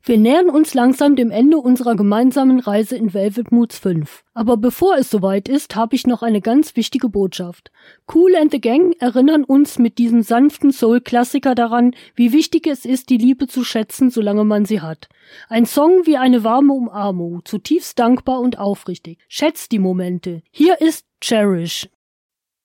Wir nähern uns langsam dem Ende unserer gemeinsamen Reise in Velvet Moods 5. Aber bevor es soweit ist, habe ich noch eine ganz wichtige Botschaft. Kool and the Gang erinnern uns mit diesem sanften Soul-Klassiker daran, wie wichtig es ist, die Liebe zu schätzen, solange man sie hat. Ein Song wie eine warme Umarmung, zutiefst dankbar und aufrichtig. Schätzt die Momente. Hier ist Cherish.